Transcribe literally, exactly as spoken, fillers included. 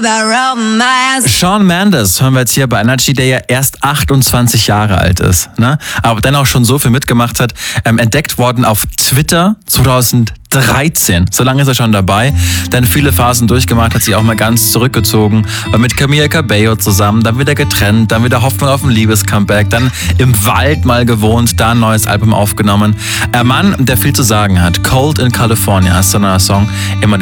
Shawn Mendes hören wir jetzt hier bei Energy, der ja erst achtundzwanzig Jahre alt ist, ne? Aber dennoch schon so viel mitgemacht hat. Ähm, entdeckt worden auf Twitter zweitausenddreizehn. So lange ist er schon dabei. Dann viele Phasen durchgemacht, hat sich auch mal ganz zurückgezogen. War mit Camila Cabello zusammen, dann wieder getrennt, dann wieder Hoffnung auf ein Liebescomeback, dann im Wald mal gewohnt, da ein neues Album aufgenommen. Ein Mann, der viel zu sagen hat. Cold in California ist so ein neuer Song. Immer